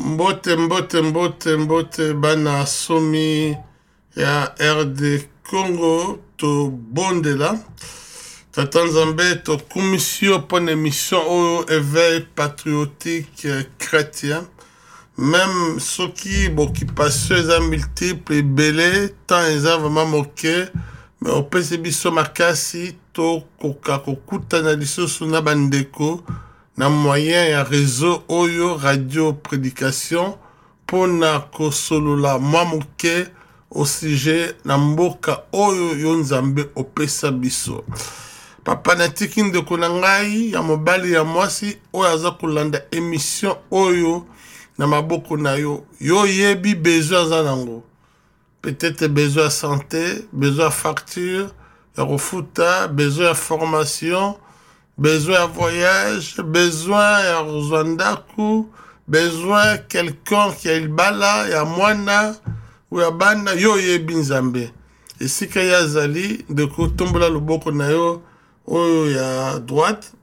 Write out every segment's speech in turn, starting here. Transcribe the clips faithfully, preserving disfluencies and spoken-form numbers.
Mbote mbote mbote mbote bana somi ya R D Congo to bondela Tata Nzambe to commission pour une émission au éveil patriotique chrétien même ceux qui occupation les multiples et belé tant ils ont vraiment moqué mais au P C B so makasi to koka kokuta na lisusu na bandeko na moyen ya réseau oyo radio prédication pona kosolola mamuke au sujet na mboka oyo yo Nzambe opesa biso papa na tikinde konangai ya mobali ya mwasi oyo aza kolanda émission oyo na maboko na yo yo yebi besoin za nango peut-être besoin de santé besoin de facture ya refuta besoin de formation besoin de voyage, besoin de Rwanda, besoin de quelqu'un qui a le bala, ya mwana, ou ya bana, yo ye binzambe. Et si kaya zali, de ko tombola loboko na yo, oyo ya droite,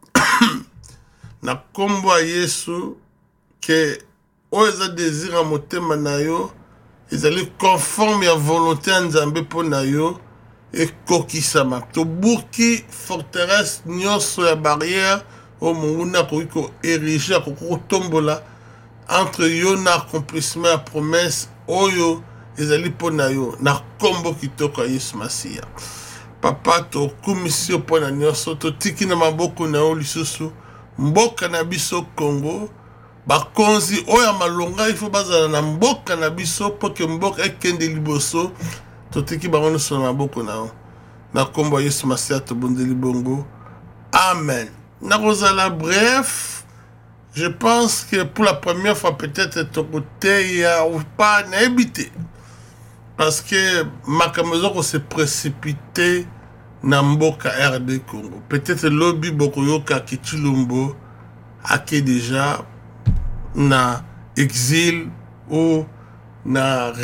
na kombo a Yesu, que oyo za désir a motema na yo, ezali conforme ya volonté ya Nzambe po na yo, et kokisama to buki forteresse nyonso ya barrière o munguna ko ériger ko tombola entre yo na accomplissement ya promesse oyo ezali pona yo na kombo kitoko Yesu Masia papa to commission pona nyonso to tiki na maboko na yo lisusu mboka na biso Congo bakonzi oyo malonga ifo bazala na mboka na biso po ke mboka ekende liboso totiki bango so na boko na na kombo Yesu Masia to bondeli bongo amen na rozala bref je pense que pour la première fois peut-être ton côté ya ou pas na habité parce que makamzo ko se précipité na mboka R D Congo peut-être lobby boko yoka kitulumbo ake déjà na exil ou na